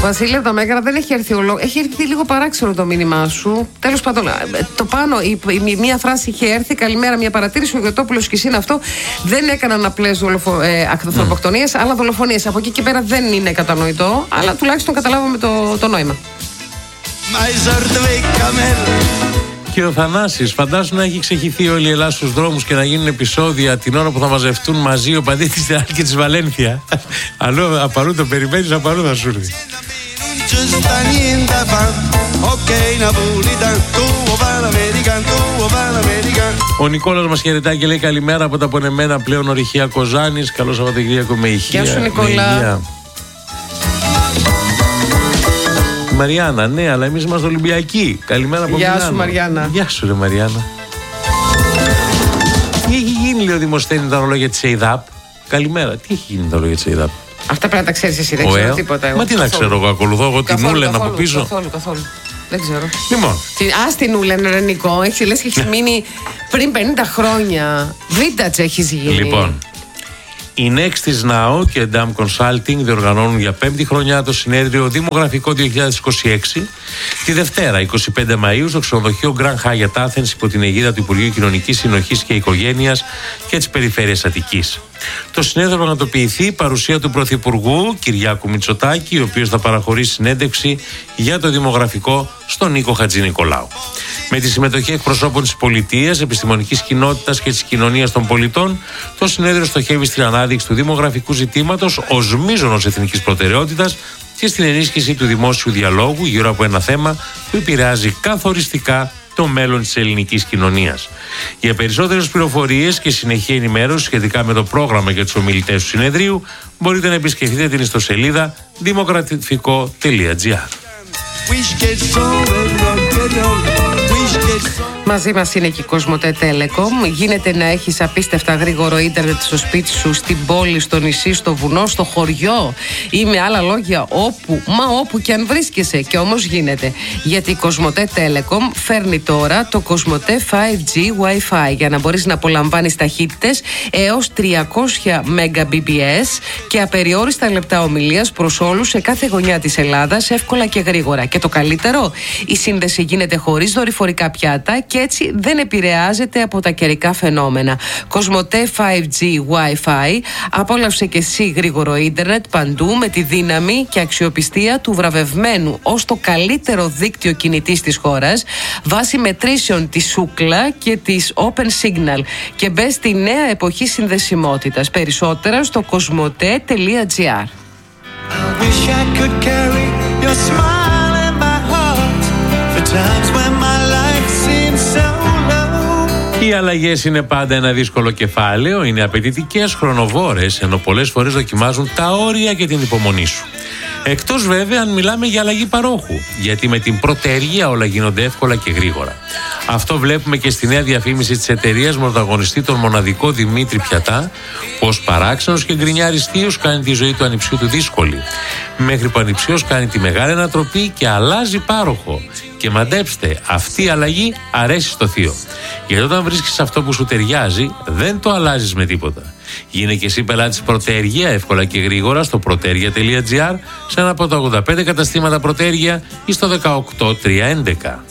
Βασίλη από τα Μέγαρα, δεν έχει έρθει έχει έρθει λίγο παράξενο το μήνυμά σου. Τέλος πάντων, το πάνω, μία φράση είχε έρθει. Καλημέρα, μια παρατήρηση. Ο Γιωτόπουλος και εσύ είναι αυτό. Δεν έκαναν απλές ακτοφροποκτονίες, αλλά δολοφονίες. Από εκεί και πέρα δεν είναι κατανοητό, αλλά τουλάχιστον καταλάβαμε το νόημα. Κύριο Θανάσης, φαντάσου να έχει ξεχυθεί όλη η Ελλάδα στους δρόμους και να γίνουν επεισόδια την ώρα που θα μαζευτούν μαζί ο παντής της Ρεάλ και της Βαλένθια. Αλλού απαρού το περιμένεις, απαρού θα σου έρθει. Ο Νικόλας μας χαιρετάει και λέει καλημέρα από τα πονεμένα πλέον ορυχεία Κοζάνης. Καλό Σαββατοκύριακο με ηχεία. Γεια σου Νικόλα. Μαριάννα, ναι, αλλά εμείς είμαστε Ολυμπιακοί. Καλημέρα από Μιλάνο. Γεια σου Μαριάννα. Γεια σου ρε Μαριάννα. Τι έχει γίνει, λέει ο Δημοσθένη, τα ρολόγια της ΕΙΔΑΠ. Καλημέρα, τι έχει γίνει τα ρολόγια της ΕΙΔΑΠ. Αυτά πρέπει να τα ξέρεις εσύ, δεν ξέρω τίποτα εγώ. Μα τι να ξέρω εγώ, ακολουθώ εγώ την Ούλεν από πίσω. Καθόλου. Δεν ξέρω. Λοιπόν. Την Ούλεν, ρε Νικό, λες και έχεις μείνει πριν 50 χρόνια. Vintage έχεις γίνει. Λοιπόν. Η Nextis Now και DAM Consulting διοργανώνουν για 5η χρονιά το συνέδριο Δημογραφικό 2026 τη Δευτέρα 25 Μαΐου στο ξενοδοχείο Grand Hyatt Athens υπό την αιγίδα του Υπουργείου Κοινωνικής Συνοχής και Οικογένειας και της Περιφέρειας Αττικής. Το συνέδριο θα πραγματοποιηθεί παρουσία του Πρωθυπουργού Κυριάκου Μητσοτάκη, ο οποίος θα παραχωρήσει συνέντευξη για το δημογραφικό στον Νίκο Χατζηνικολάου. Με τη συμμετοχή εκπροσώπων της πολιτείας, επιστημονικής κοινότητας και της κοινωνίας των πολιτών, το συνέδριο στοχεύει στην ανάδειξη του δημογραφικού ζητήματος ως μείζωνος εθνικής προτεραιότητας και στην ενίσχυση του δημόσιου διαλόγου γύρω από ένα θέμα που επηρεάζει καθοριστικά το μέλλον της ελληνικής κοινωνίας. Για περισσότερες πληροφορίες και συνεχή ενημέρωση σχετικά με το πρόγραμμα και τους ομιλητές του συνεδρίου, μπορείτε να επισκεφτείτε την ιστοσελίδα δημοκρατικό.gr. Μαζί μας είναι και η Κοσμοτέ Telecom. Γίνεται να έχεις απίστευτα γρήγορο ίντερνετ στο σπίτι σου, στην πόλη, στο νησί, στο βουνό, στο χωριό ή με άλλα λόγια όπου και αν βρίσκεσαι. Και όμως γίνεται. Γιατί η Κοσμοτέ Telecom φέρνει τώρα το Κοσμοτέ 5G Wi-Fi για να μπορείς να απολαμβάνεις ταχύτητες έως 300 Mbps και απεριόριστα λεπτά ομιλίας προς όλους σε κάθε γωνιά της Ελλάδας, εύκολα και γρήγορα. Και το καλύτερο, η σύνδεση γίνεται χωρίς δορυφορικά πιάτα και έτσι δεν επηρεάζεται από τα καιρικά φαινόμενα. Κοσμοτέ 5G Wi-Fi, απόλαυσε και εσύ γρήγορο ίντερνετ παντού με τη δύναμη και αξιοπιστία του βραβευμένου ως το καλύτερο δίκτυο κινητής της χώρας βάσει μετρήσεων της Ookla και της Open Signal και μπες στη νέα εποχή συνδεσιμότητας. Περισσότερα στο κοσμοτέ.gr. Οι αλλαγές είναι πάντα ένα δύσκολο κεφάλαιο, είναι απαιτητικές, χρονοβόρες, ενώ πολλές φορές δοκιμάζουν τα όρια και την υπομονή σου. Εκτός βέβαια αν μιλάμε για αλλαγή παρόχου, γιατί με την πρωτεργία όλα γίνονται εύκολα και γρήγορα. Αυτό βλέπουμε και στη νέα διαφήμιση της εταιρείας με πρωταγωνιστή τον μοναδικό Δημήτρη Πιατά, πως παράξενος και γκρινιάρης θείος κάνει τη ζωή του ανιψιού του δύσκολη. Μέχρι που ανιψιός κάνει τη μεγάλη ανατροπή και αλλάζει πάροχο. Και μαντέψτε, αυτή η αλλαγή αρέσει στο θείο. Γιατί όταν βρίσκεις αυτό που σου ταιριάζει, δεν το αλλάζεις με τίποτα. Γίνε και εσύ πελάτης Πρωτέργεια εύκολα και γρήγορα στο protergia.gr, σε ένα από τα 85 καταστήματα Πρωτέργεια ή στο 18311.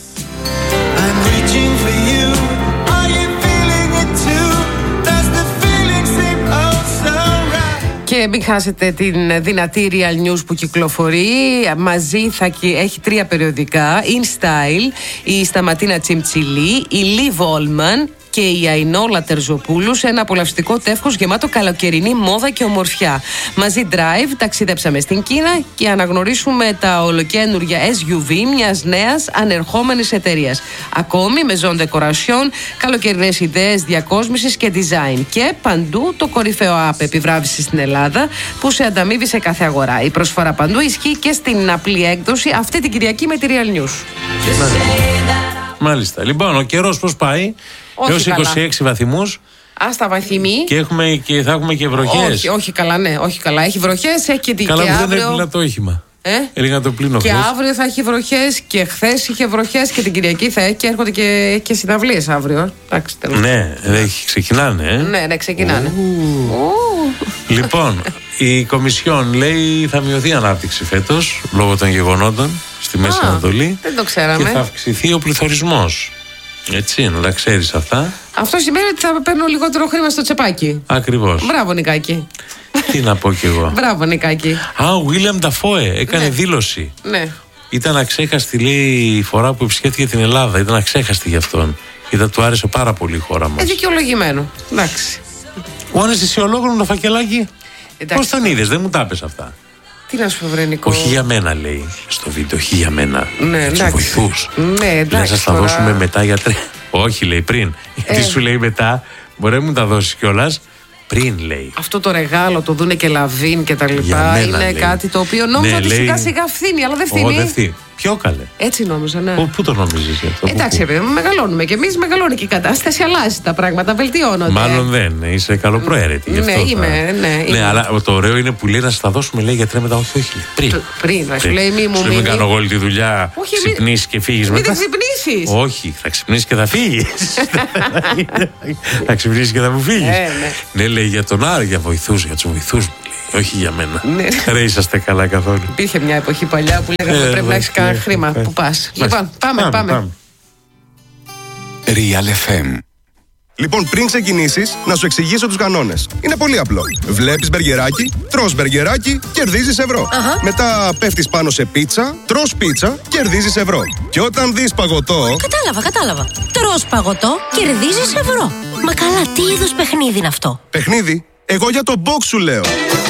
Και μην χάσετε την δυνατή Real News που κυκλοφορεί. Μαζί θα έχει 3 περιοδικά. In Style, η Σταματίνα Τσιμτσιλή, η Liv Allman και η Αϊνόλα Τερζοπούλου σε ένα απολαυστικό τεύχος γεμάτο καλοκαιρινή μόδα και ομορφιά. Μαζί Drive ταξιδέψαμε στην Κίνα και αναγνωρίσουμε τα ολοκαίνουργια SUV μιας νέας ανερχόμενης εταιρείας. Ακόμη Maison Decoration, καλοκαιρινές ιδέες διακόσμησης και design. Και παντού το κορυφαίο app επιβράβευση στην Ελλάδα που σε ανταμείβει σε κάθε αγορά. Η προσφορά παντού ισχύει και στην απλή έκδοση αυτή την Κυριακή με τη Real News. Μάλιστα. Λοιπόν, ο καιρός πώς πάει? Έως 26 βαθμούς. Άστα βαθμοί. Και θα έχουμε και βροχές. Όχι καλά, ναι, όχι καλά. Έχει βροχές, έχει και την καλά και που αύριο. δεν έπλυνα το όχημα. Έλεγα να το πλύνω Και χθες. αύριο θα έχει βροχές και χθες είχε βροχές και την Κυριακή θα έχει και έρχονται και συναυλίες αύριο. Εντάξει, Ναι, ξεκινάνε. Ναι, ξεκινάνε. Λοιπόν, η Κομισιόν λέει θα μειωθεί η ανάπτυξη φέτος λόγω των γεγονότων στη Μέση Ανατολή. Δεν το ξέραμε. Και θα αυξηθεί ο πληθωρισμός. Έτσι, να τα ξέρεις αυτά. Αυτό σημαίνει ότι θα παίρνω λιγότερο χρήμα στο τσεπάκι. Ακριβώς. Μπράβο, Νικάκη. Τι να πω κι εγώ. Μπράβο, Νικάκη. Ο William Dafoe έκανε δήλωση. Ναι. Ήταν αξέχαστη, λέει, η φορά που επισκέφθηκε την Ελλάδα. Ήταν αξέχαστη για αυτόν. Του άρεσε πάρα πολύ η χώρα μας. Δικαιολογημένο. Εντάξει. Ο Άννης εσύ ολόγωνο το φακελάκι. Πώς τον είδες, δεν μου τα πες αυτά. Τι να σου πω, βρε Νικό. Όχι για μένα, λέει στο βίντεο, όχι για μένα. Ναι, για τους βοηθούς. Ναι, εντάξει. Να σας τα δώσουμε μετά για Όχι, λέει πριν. Γιατί σου λέει μετά, μπορεί να μου τα δώσεις κιόλας. Πριν, λέει. Αυτό το ρεγάλο, το Δούνε και Λαβίν και τα λοιπά, είναι λέει. Κάτι το οποίο νόμιζα ότι σιγά σιγά φθήνει, αλλά δεν φθήνει. Ποιο καλέ. Έτσι νόμιζα, ναι. Πού το νομίζεις αυτό. Εντάξει, παιδί μου, μεγαλώνουμε κι εμείς, μεγαλώνει και η κατάσταση, αλλάζει τα πράγματα, βελτιώνονται. Μάλλον δεν, είσαι καλοπροαίρετη. Ναι, είμαι. Ναι, αλλά το ωραίο είναι που λέει να σας τα δώσουμε, λέει γιατρέ μετά. Όχι, πριν. Σου λέει μη μου μην κάνω εγώ όλη τη δουλειά, ξυπνήσεις και φύγεις μετά. Μην ξυπνήσεις. Όχι, θα ξυπνήσεις και θα φύγεις. Θα ξυπνήσεις και θα μου φύγεις. Ναι, λέει για τον Άρα, για βοηθούς, για τους βοηθούς μου. Όχι για μένα. Ρε είσαστε καλά καθόλου. Υπήρχε μια εποχή παλιά που λέγαμε πρέπει να έχεις κανένα χρήμα που πας. Λοιπόν, πάμε. Real FM. Λοιπόν, πριν ξεκινήσεις, να σου εξηγήσω τους κανόνες. Είναι πολύ απλό. Βλέπεις μπεργκεράκι, τρως μπεργκεράκι, κερδίζεις ευρώ. Μετά πέφτεις πάνω σε πίτσα, τρως πίτσα, κερδίζεις ευρώ. Και όταν δεις παγωτό. Κατάλαβα. Τρως παγωτό, κερδίζεις ευρώ. Μα καλά, τι είδους παιχνίδι είναι αυτό? Παιχνίδι? Εγώ για το box σου λέω.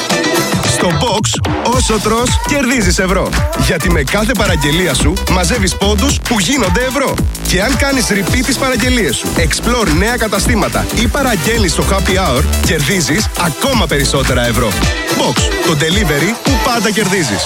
Στο box, όσο τρως, κερδίζεις ευρώ. Γιατί με κάθε παραγγελία σου μαζεύεις πόντους που γίνονται ευρώ. Και αν κάνεις repeat τις παραγγελίες σου, explore νέα καταστήματα ή παραγγέλνεις στο happy hour, κερδίζεις ακόμα περισσότερα ευρώ. Box, το delivery που πάντα κερδίζεις.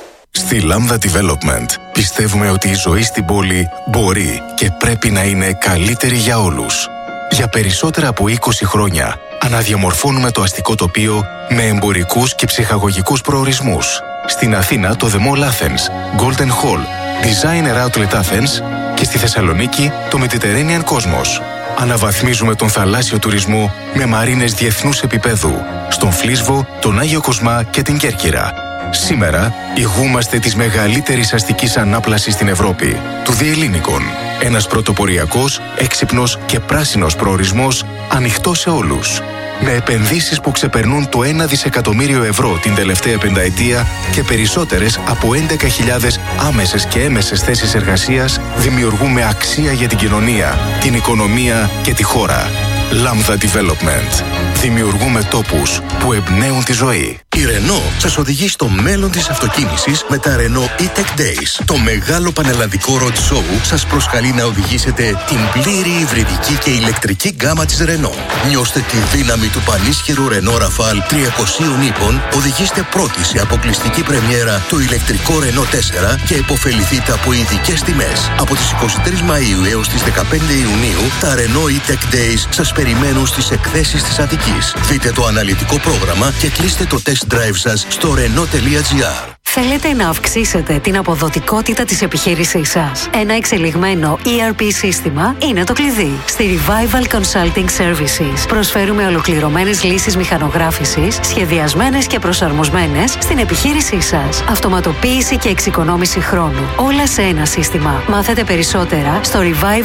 Στη Lambda Development πιστεύουμε ότι η ζωή στην πόλη μπορεί και πρέπει να είναι καλύτερη για όλους. Για περισσότερα από 20 χρόνια αναδιαμορφώνουμε το αστικό τοπίο με εμπορικούς και ψυχαγωγικούς προορισμούς. Στην Αθήνα το The Mall Athens, Golden Hall, Designer Outlet Athens και στη Θεσσαλονίκη το Mediterranean Cosmos. Αναβαθμίζουμε τον θαλάσσιο τουρισμό με μαρίνες διεθνούς επίπεδου στον Φλίσβο, τον Άγιο Κοσμά και την Κέρκυρα. Σήμερα ηγούμαστε της μεγαλύτερης αστικής ανάπλασης στην Ευρώπη, του The Hellinikon. Ένας πρωτοποριακός, έξυπνος και πράσινος προορισμός ανοιχτός σε όλους. Με επενδύσεις που ξεπερνούν το 1 δισεκατομμύριο ευρώ την τελευταία πενταετία και περισσότερες από 11.000 άμεσες και έμεσες θέσεις εργασίας, δημιουργούμε αξία για την κοινωνία, την οικονομία και τη χώρα. Lambda Development. Δημιουργούμε τόπους που εμπνέουν τη ζωή. Η Renault σας οδηγεί στο μέλλον της αυτοκίνησης με τα Renault E-Tech Days. Το μεγάλο πανελλαδικό road show σας προσκαλεί να οδηγήσετε την πλήρη υβριδική και ηλεκτρική γκάμα της Renault. Νιώστε τη δύναμη του πανίσχυρου Renault Rafale 300 ύπων, οδηγήστε πρώτοι σε αποκλειστική πρεμιέρα το ηλεκτρικό Renault 4 και επωφεληθείτε από ειδικές τιμές. Από τις 23 Μαΐου έως τις 15 Ιουνίου, τα Renault E-Tech Days σας περιμένουν στις εκθέσεις της Αττικής. Δείτε το αναλυτικό πρόγραμμα και κλείστε το test drive σας στο Renault.gr. Θέλετε να αυξήσετε την αποδοτικότητα της επιχείρησής σας? Ένα εξελιγμένο ERP σύστημα είναι το κλειδί. Στη Revival Consulting Services προσφέρουμε ολοκληρωμένες λύσεις μηχανογράφησης, σχεδιασμένες και προσαρμοσμένες στην επιχείρησή σας. Αυτοματοποίηση και εξοικονόμηση χρόνου. Όλα σε ένα σύστημα. Μάθετε περισσότερα στο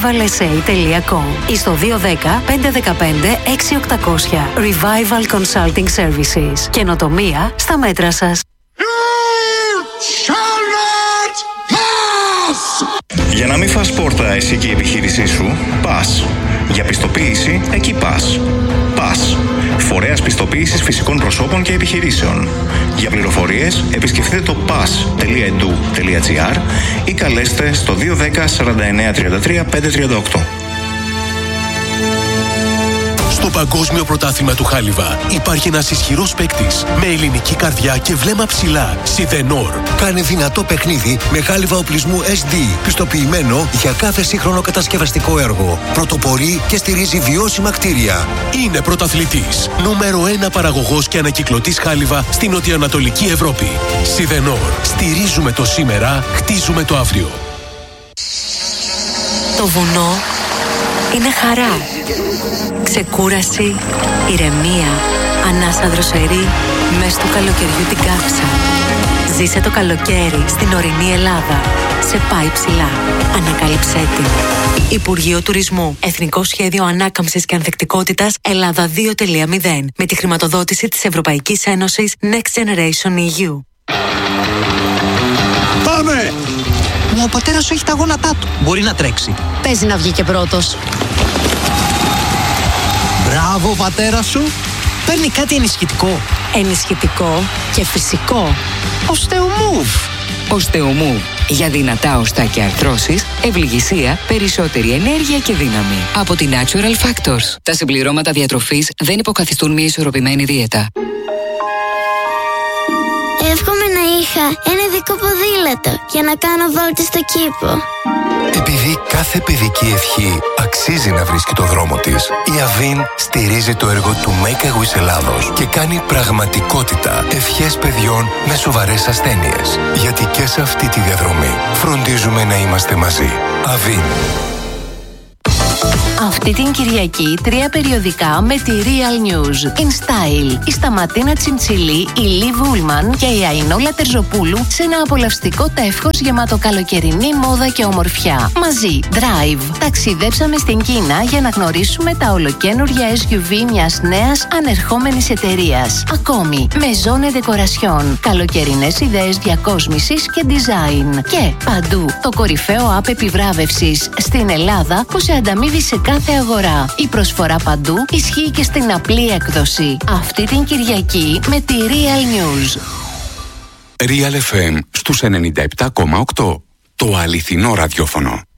revivalsa.com ή στο 210 515 6800. Revival Consulting Services. Καινοτομία στα μέτρα σας. Για να μην φας πόρτα εσύ και η επιχείρησή σου, πας. Για πιστοποίηση, εκεί πας. Πας. Φορέας πιστοποίησης φυσικών προσώπων και επιχειρήσεων. Για πληροφορίες, επισκεφτείτε το pas.edu.gr ή καλέστε στο 210 49 33 538. Στο παγκόσμιο πρωτάθλημα του χάλιβα υπάρχει ένας ισχυρός παίκτης με ελληνική καρδιά και βλέμμα ψηλά. Σιδενόρ. Κάνει δυνατό παιχνίδι με χάλιβα οπλισμού SD, πιστοποιημένο για κάθε σύγχρονο κατασκευαστικό έργο. Πρωτοπορεί και στηρίζει βιώσιμα κτίρια. Είναι πρωταθλητής. Νούμερο 1 παραγωγός και ανακυκλωτής χάλιβα στην νοτιοανατολική Ευρώπη. Σιδενόρ. Στηρίζουμε το σήμερα, χτίζουμε το αύριο. Το βουνό είναι χαρά, ξεκούραση, ηρεμία, ανάσα δροσερή, μες του καλοκαιριού την καύσα. Ζήσε το καλοκαίρι στην ορεινή Ελλάδα. Σε πάει ψηλά. Ανακάλυψέ την. Υπουργείο Τουρισμού. Εθνικό Σχέδιο Ανάκαμψης και Ανθεκτικότητας Ελλάδα 2.0. Με τη χρηματοδότηση της Ευρωπαϊκής Ένωσης Next Generation EU. Πάμε! Μα ο πατέρας σου έχει τα γόνατά του. Μπορεί να τρέξει. Παίζει να βγει και πρώτος. Μπράβο, πατέρα σου. Παίρνει κάτι ενισχυτικό. Ενισχυτικό και φυσικό. Οστεομούβ. Οστεομούβ. Για δυνατά οστά και αρθρώσεις, ευληγησία, περισσότερη ενέργεια και δύναμη. Από τη Natural Factors. Τα συμπληρώματα διατροφής δεν υποκαθιστούν μια ισορροπημένη δίαιτα. Εύχομαι να είχα ένα ειδικό ποδήλατο για να κάνω βόλτες στο κήπο. Επειδή κάθε παιδική ευχή αξίζει να βρίσκει το δρόμο της, η Avin στηρίζει το έργο του Make a Wish Ελλάδος και κάνει πραγματικότητα ευχές παιδιών με σοβαρές ασθένειες. Γιατί και σε αυτή τη διαδρομή φροντίζουμε να είμαστε μαζί. Avin. Αυτή την Κυριακή 3 περιοδικά με τη Real News. In Style, η Σταματίνα Τσιντσιλή, η Λί Βούλμαν και η Αϊνόλα Τερζοπούλου σε ένα απολαυστικό τεύχος γεμάτο καλοκαιρινή μόδα και ομορφιά. Μαζί, Drive. Ταξιδέψαμε στην Κίνα για να γνωρίσουμε τα ολοκαίνουργια SUV μιας νέας ανερχόμενης εταιρείας. Ακόμη, Maison Decoration. Καλοκαιρινές ιδέες διακόσμησης και design. Και παντού, το κορυφαίο app επιβράβευσης στην Ελλάδα που σε ανταμείβει σε κάθε αγορά. Η προσφορά παντού ισχύει και στην απλή έκδοση. Αυτή την Κυριακή με τη Real News. Real FM στους 97,8. Το αληθινό ραδιόφωνο.